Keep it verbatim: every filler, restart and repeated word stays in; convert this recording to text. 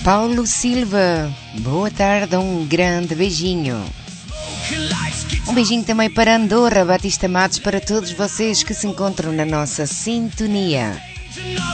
Paulo Silva, boa tarde, um grande beijinho. Um beijinho também para Andorra, Batista Matos, para todos vocês que se encontram na nossa sintonia.